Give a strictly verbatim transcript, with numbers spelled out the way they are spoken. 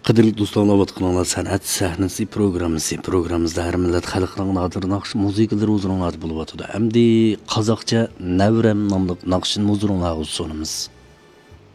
Qadrli do'stlar, vatqanlar san'at sahnasi programmasi. Programmamizda har millat xalqning nodir naqsh musiqalari o'zining adi bo'lib o'tadi. Hamda qozoqcha Navram nomli naqshin muzrunlar sunamiz.